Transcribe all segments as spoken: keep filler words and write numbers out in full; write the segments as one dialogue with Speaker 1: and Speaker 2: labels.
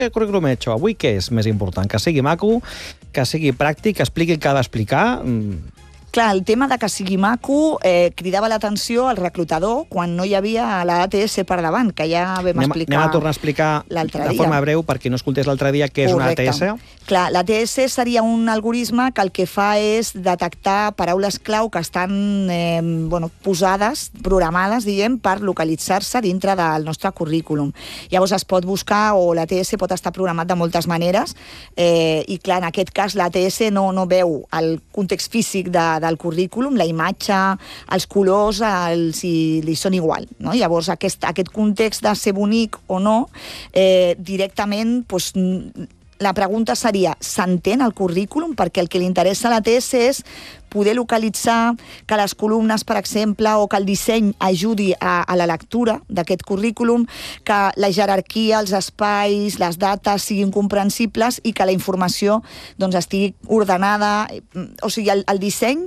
Speaker 1: el currículum he hecho, avui què és més important? Que sigui maco, que sigui pràctic, que expliqui el que ha d'explicar...
Speaker 2: Clar, el tema de que sigui maco eh, cridava l'atenció al reclutador quan no hi havia la A T S per davant, que ja vam
Speaker 1: anem,
Speaker 2: explicar
Speaker 1: anem a tornar a explicar de forma breu, per qui no escoltés l'altre dia, què és una A T S.
Speaker 2: Clar, l'A T S seria un algoritme que el que fa és detectar paraules clau que estan eh, bueno, posades, programades, diguem, per localitzar-se dintre del nostre currículum. Llavors es pot buscar, o l'A T S pot estar programat de moltes maneres, eh, i clar, en aquest cas l'A T S no, no veu el context físic de del currículum, la imatge, els colors, els, si li són igual. No? Llavors, aquest, aquest context de ser bonic o no, eh, directament, doncs, la pregunta seria, s'entén el currículum? Perquè el que li interessa a l'A T S és poder localitzar que les columnes, per exemple, o que el disseny ajudi a, a la lectura d'aquest currículum, que la jerarquia, els espais, les dates siguin comprensibles i que la informació doncs, estigui ordenada. O sigui, el, el disseny,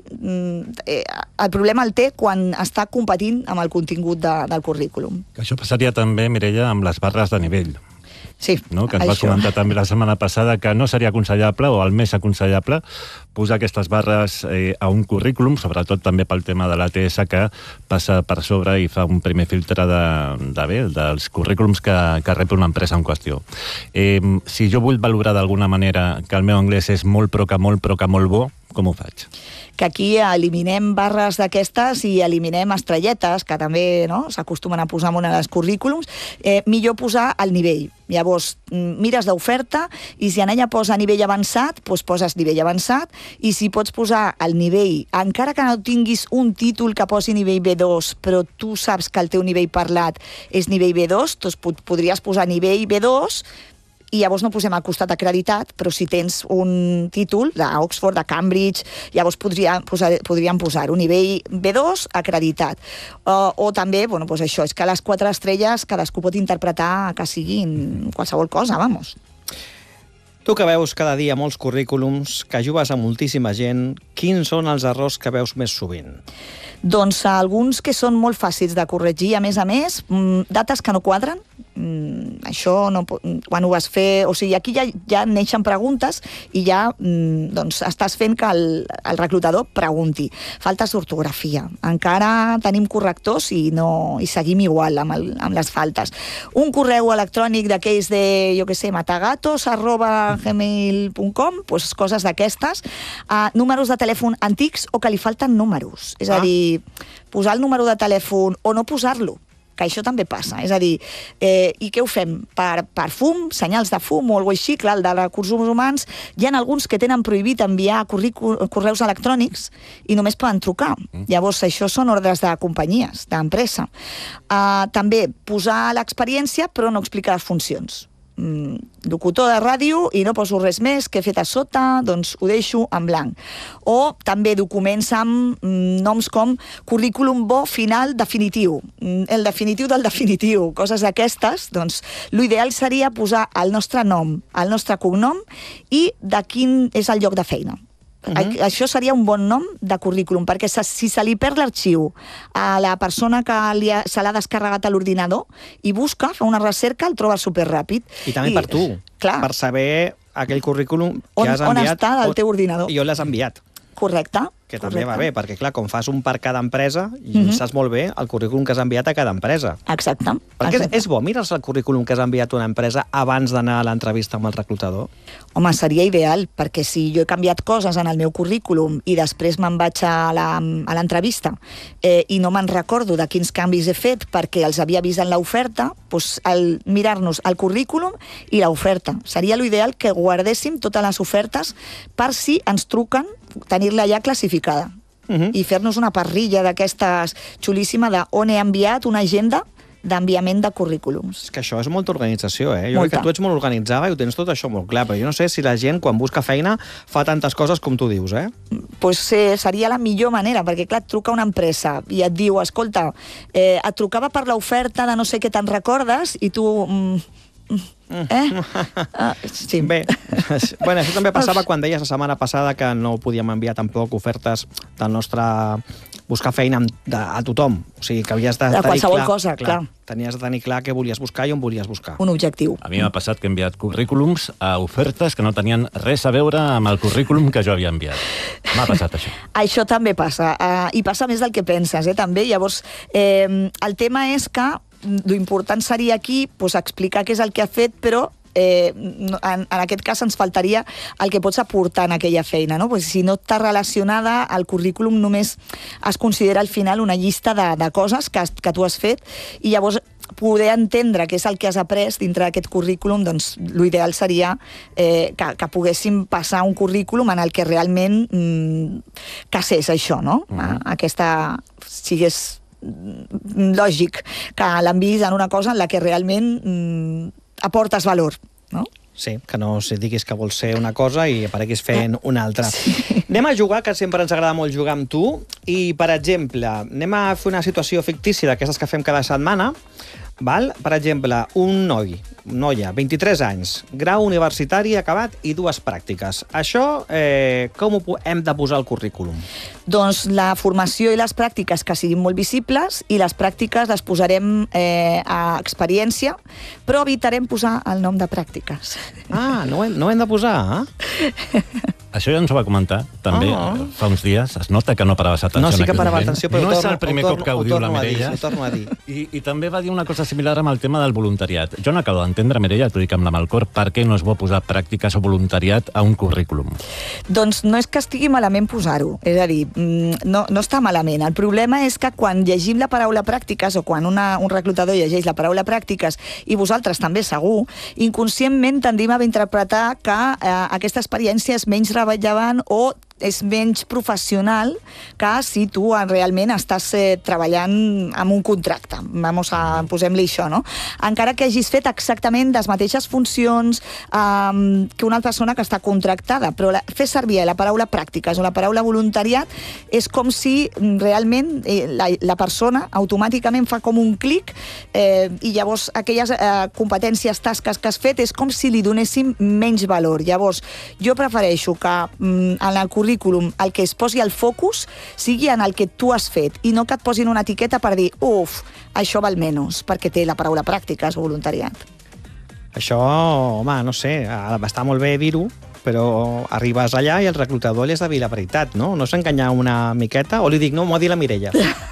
Speaker 2: el problema el té quan està competint amb el contingut de, del currículum.
Speaker 3: Això passaria també, Mireia, amb les barres de nivell.
Speaker 2: Sí,
Speaker 3: no? Que ens vas comentar també la setmana passada que no seria aconsellable, o el més aconsellable, posar aquestes barres eh, a un currículum, sobretot també pel tema de l'A T S, que passa per sobre i fa un primer filtre de, de bé, dels currículums que, que rep una empresa en qüestió. Eh, si jo vull valorar d'alguna manera que el meu anglès és molt però que molt però que molt bo, com ho faig?
Speaker 2: Que aquí eliminem barres d'aquestes i eliminem estrelletes, que també no, s'acostumen a posar en els currículums. Eh, millor posar el nivell. Llavors, mires d'oferta i si en ella posa nivell avançat, doncs poses nivell avançat, i si pots posar el nivell, encara que no tinguis un títol que posi nivell B dos, però tu saps que el teu nivell parlat és nivell B dos, doncs podries posar nivell B dos, i llavors no posem al costat acreditat, però si tens un títol d'Oxford, de Cambridge, llavors podria, posar, podríem posar un nivell B dos acreditat. Uh, o també, bueno, doncs això, és que les quatre estrelles cadascú pot interpretar que siguin qualsevol cosa, vamos.
Speaker 1: Tu que veus cada dia molts currículums, que jugues a moltíssima gent, quins són els errors que veus més sovint?
Speaker 2: Doncs alguns que són molt fàcils de corregir, a més a més, dates que no quadren, això no, quan ho vas fer, o sigui, aquí ja, ja neixen preguntes i ja doncs, estàs fent que el, el reclutador pregunti. Faltes d'ortografia, encara tenim correctors i, no, i seguim igual amb, el, amb les faltes. Un correu electrònic d'aquells de, jo què sé, matagatos arroba gmail punt com, doncs coses d'aquestes, uh, números de telèfon antics o que li falten números, és a dir, posar el número de telèfon o no posar-lo, que això també passa. És a dir, eh, i què ho fem? Per, per fum, senyals de fum o alguna cosa així, clar, el de recursos humans, hi ha alguns que tenen prohibit enviar correus electrònics i només poden trucar. Mm. Llavors, això són ordres de companyies, d'empresa. Uh, també posar l'experiència, però no explicar les funcions. Mm, locutor de ràdio i no poso res més que he fet a sota, doncs ho deixo en blanc. O també documents amb mm, noms com currículum bo final definitiu, mm, el definitiu del definitiu, coses d'aquestes. Doncs l'ideal seria posar el nostre nom, el nostre cognom i de quin és el lloc de feina. Uh-huh. Això seria un bon nom de currículum, perquè si se li perd l'arxiu a la persona que li ha, se l'ha descarregat a l'ordinador i busca, fa una recerca, el troba superràpid.
Speaker 1: I també I, per tu, clar, per saber aquell currículum que
Speaker 2: on,
Speaker 1: has enviat.
Speaker 2: On està el teu ordinador.
Speaker 1: I on l'has enviat.
Speaker 2: Correcte.
Speaker 1: Que també va bé, perquè clar, com fas un per cada empresa, i uh-huh. saps molt bé el currículum que has enviat a cada empresa.
Speaker 2: Exacte.
Speaker 1: Perquè
Speaker 2: Exacte.
Speaker 1: És, és bo mirar el currículum que has enviat a una empresa abans d'anar a l'entrevista amb el reclutador?
Speaker 2: Home, seria ideal, perquè si jo he canviat coses en el meu currículum i després me'n vaig a l'entrevista eh, i no me'n recordo de quins canvis he fet perquè els havia vist en l'oferta, doncs el, mirar-nos el currículum i l'oferta. Seria l'ideal que guardéssim totes les ofertes per si ens truquen, tenir-la ja classificada. Uh-huh. I fer-nos una parrilla d'aquestes xulíssima d'on he enviat una agenda d'enviament de currículums.
Speaker 1: És que això és molta organització, eh? Jo
Speaker 2: molta.
Speaker 1: crec que tu ets molt organitzada i ho tens tot això molt clar, però jo no sé si la gent, quan busca feina, fa tantes coses com tu dius, eh?
Speaker 2: Pues eh, seria la millor manera, perquè clar, et truca una empresa i et diu, escolta, eh, et trucava per l'oferta de no sé què te'n recordes i tu... Mm, Eh? Uh, sí.
Speaker 1: Bé, bueno, això també passava quan deies la setmana passada que no podíem enviar tampoc ofertes del nostre buscar feina a tothom. O sigui, que havies de
Speaker 2: tenir clar... De qualsevol cosa,
Speaker 1: clar. Tenies de tenir clar què volies buscar i on volies buscar.
Speaker 2: Un objectiu.
Speaker 3: A mi m'ha passat que he enviat currículums a ofertes que no tenien res a veure amb el currículum que jo havia enviat. M'ha passat això.
Speaker 2: Això també passa, uh, i passa més del que penses, eh, també. Llavors, eh, el tema és que l'important seria aquí pues, explicar què és el que ha fet, però Eh, en, en aquest cas ens faltaria el que pots aportar en aquella feina, no? Pues si no està relacionada, el currículum només es considera al final una llista de, de coses que, que tu has fet, i llavors poder entendre què és el que has après dintre d'aquest currículum, doncs l'ideal seria eh, que, que poguéssim passar un currículum en el que realment mm, casés això, no? Mm. Aquesta sigués lògic que l'enviïs en una cosa en la que realment mm, aportes valor, no?
Speaker 1: Sí, que no diguis que vols ser una cosa i apareguis fent una altra. Sí. Anem a jugar, que sempre ens agrada molt jugar amb tu, i, per exemple, anem a fer una situació fictícia d'aquestes que fem cada setmana, val? Per exemple, un noi, noia, vint-i-tres anys, grau universitari acabat i dues pràctiques. Això, eh, com ho hem de posar al currículum?
Speaker 2: Doncs la formació i les pràctiques que siguin molt visibles, i les pràctiques les posarem eh, a experiència, però evitarem posar el nom de pràctiques.
Speaker 1: Ah, no ho hem, no ho hem de posar, eh?
Speaker 3: Això ja ens ho va comentar, també, oh. fa uns dies. Es nota que no paraves atenció.
Speaker 1: No, sí que parava atenció, però
Speaker 3: no
Speaker 1: torno,
Speaker 3: és el primer
Speaker 1: torno,
Speaker 3: cop que ho, ho diu la Mireia.
Speaker 1: Ho torno a dir.
Speaker 3: I, I també va dir una cosa similar amb el tema del voluntariat. Jo no acabo d'entendre, Mireia, t'ho dic amb la mà al cor, per què no es vol posar pràctiques o voluntariat a un currículum?
Speaker 2: Doncs no és que estigui malament posar-ho. És a dir, no, no està malament. El problema és que quan llegim la paraula pràctiques, o quan una, un reclutador llegeix la paraula pràctiques, i vosaltres també segur, inconscientment tendim a interpretar que eh, aquesta experiència és menys rellevant o és menys professional que si tu realment estàs eh, treballant amb un contracte. Vamos a, posem-li això, no? Encara que hagis fet exactament les mateixes funcions eh, que una persona que està contractada, però la, fer servir la paraula pràctiques o la paraula voluntariat és com si realment eh, la, la persona automàticament fa com un clic eh, i llavors aquelles eh, competències, tasques que has fet és com si li donéssim menys valor. Llavors, jo prefereixo que mm, en el currículum el que es posi el focus sigui en el que tu has fet i no que et posin una etiqueta per dir, uf, això val menys, perquè té la paraula pràctiques o voluntariat.
Speaker 1: Això, home, no sé, està molt bé dir-ho, però arribes allà i el reclutador li has de dir la veritat, no? No s'enganyar una miqueta? O li dic, no, m'ho ha dit la Mireia.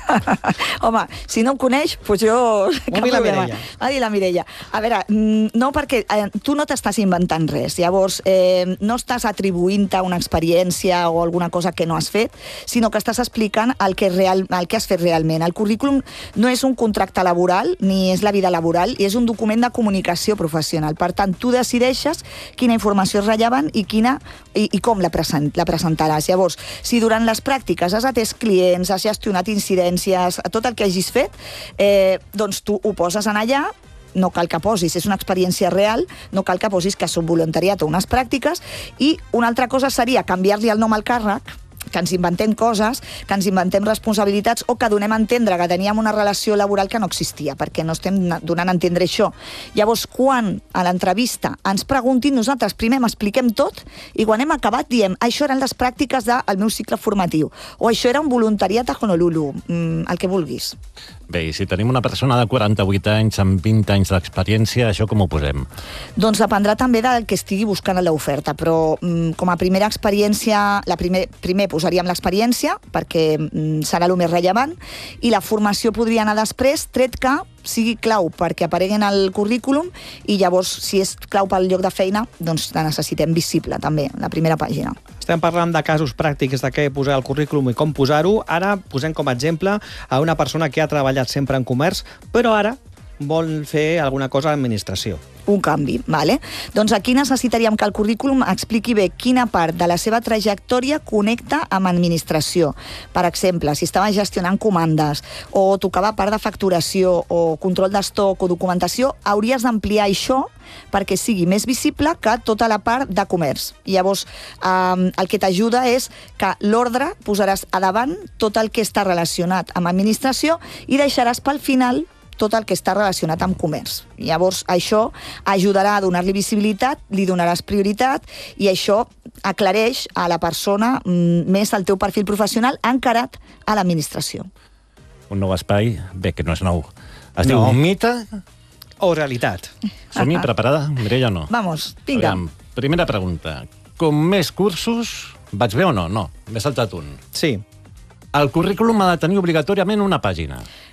Speaker 2: Home, si no em coneix, doncs jo...
Speaker 1: M'ho ha dit la Mireia.
Speaker 2: M'ho ha dit la Mireia. A veure, no, perquè eh, tu no t'estàs inventant res. Llavors, eh, no estàs atribuint-te una experiència o alguna cosa que no has fet, sinó que estàs explicant el que, real, el que has fet realment. El currículum no és un contracte laboral, ni és la vida laboral, i és un document de comunicació professional. Per tant, tu decideixes quina informació és rellevant i quina i, i com la, present, la presentaràs. Llavors, si durant les pràctiques has atès clients, has gestionat incidències, tot el que hagis fet, eh, doncs tu ho poses en allà, no cal que posis, és una experiència real, no cal que posis que són voluntariat o unes pràctiques, i una altra cosa seria canviar-li el nom al càrrec, que ens inventem coses, que ens inventem responsabilitats o que donem a entendre que teníem una relació laboral que no existia, perquè no estem donant a entendre això. Llavors, quan a l'entrevista ens preguntin, nosaltres primer m'expliquem tot i quan hem acabat diem, això eren les pràctiques del meu cicle formatiu o això era un voluntariat a Honolulu, mm, el que vulguis.
Speaker 3: Bé, i si tenim una persona de quaranta-vuit anys amb vint anys d'experiència, això com ho posem?
Speaker 2: Doncs dependrà també del que estigui buscant en l'oferta, però mm, com a primera experiència, la primer, primer posaríem l'experiència, perquè mm, serà el més rellevant, i la formació podria anar després, tret que sigui clau perquè apareguen al currículum, i llavors, si és clau pel lloc de feina, doncs la necessitem visible, també, la primera pàgina.
Speaker 1: Estem parlant de casos pràctics de què posar al currículum i com posar-ho. Ara posem com a exemple a una persona que ha treballat sempre en comerç, però ara vol fer alguna cosa a l'administració.
Speaker 2: Un canvi, vale? Doncs aquí necessitaríem que el currículum expliqui bé quina part de la seva trajectòria connecta amb administració. Per exemple, si estava gestionant comandes o tocava part de facturació o control d'estoc o documentació, hauries d'ampliar això perquè sigui més visible que tota la part de comerç. Llavors, eh, el que t'ajuda és que l'ordre posaràs a davant tot el que està relacionat amb administració i deixaràs pel final tot el que està relacionat amb comerç. Llavors, això ajudarà a donar-li visibilitat, li donaràs prioritat i això aclareix a la persona mm, més el teu perfil professional encarat a l'administració.
Speaker 3: Un nou espai, bé, que no és nou. Es
Speaker 1: No.
Speaker 3: diu Mite.
Speaker 1: O realitat.
Speaker 3: Som-hi, preparada? Mireia, no?
Speaker 2: Vamos, vinga.
Speaker 3: Aviam, primera pregunta. Com més cursos... Vaig bé o no? No, m'he saltat un.
Speaker 1: Sí.
Speaker 3: El currículum ha de tenir obligatòriament una pàgina.